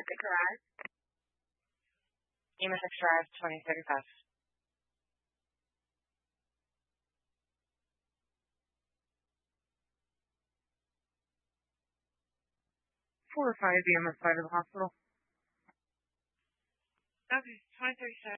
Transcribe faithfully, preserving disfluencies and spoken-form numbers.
Six Drive. EMA Six Drive, twenty thirty-five. Four or five E M S side of the hospital. Okay, twenty thirty-seven.